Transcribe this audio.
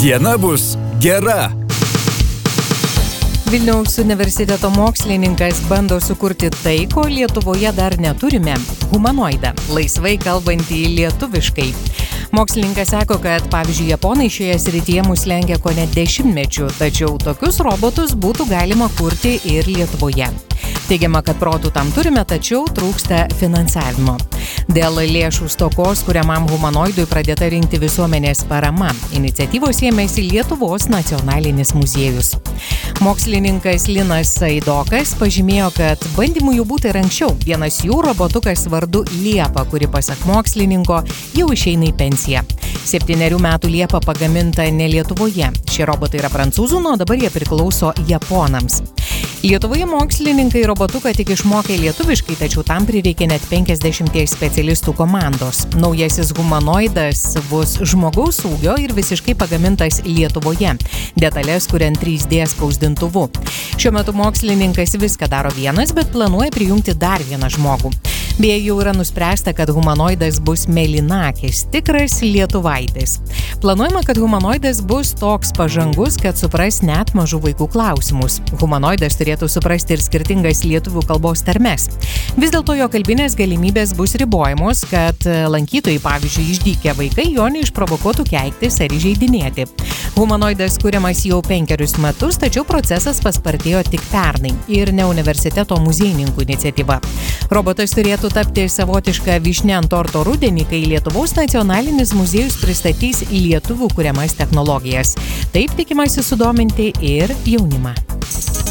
Diena bus gera. Vilniaus universiteto mokslininkas bando sukurti tai, ko Lietuvoje dar neturime – humanoidą, laisvai kalbantį lietuviškai. Mokslininkas sako, kad, pavyzdžiui, japonai šioje srityje mus lenkia kone 10 metų, tačiau tokius robotus būtų galima kurti ir Lietuvoje. Teigiama, kad protų tam turime, tačiau trūksta finansavimo. Dėl lėšų stokos kuriamam humanoidui pradėta rinkti visuomenės parama. Iniciatyvos ėmėsi Lietuvos nacionalinis muziejus. Mokslininkas Linas Saidokas pažymėjo, kad bandymų jau būta ir anksčiau. Vienas jų robotukas vardu Liepa, kuri pasak mokslininko jau išeina į pensiją. 7 metų Liepa pagaminta ne Lietuvoje. Šie robotai yra prancūzų, o dabar jie priklauso japonams. Lietuvoje mokslininkai robotuką tik išmokė lietuviškai, tačiau tam prireikė net 50 specialistų komandos. Naujasis humanoidas bus žmogaus ūgio ir visiškai pagamintas Lietuvoje. Detalės kuriant 3D spausdintuvu. Šiuo metu mokslininkas viską daro vienas, bet planuoja prijungti dar vieną žmogų. Beje, jau yra nuspręsta, kad humanoidas bus mėlynakis, tikras lietuvaitis. Planuojama, kad humanoidas bus toks pažangus, kad supras net mažų vaikų klausimus. Humanoidas turėtų suprasti ir skirtingas lietuvių kalbos tarmes. Vis dėlto jo kalbinės galimybės bus ribojamos, kad lankytojai, pavyzdžiui, išdykę vaikai, jo neišprovokuotų keiktis ar įžeidinėti. Humanoidas kuriamas jau 5 metus, tačiau procesas paspartėjo tik pernai ir ne universiteto muziejininkų iniciatyva. Robotas turėtų tapti savotišką vyšnę ant torto rudenį, kai Lietuvos nacionalinis muziejus pristatys lietuvių kuriamas technologijas. Taip tikimasi sudominti ir jaunimą.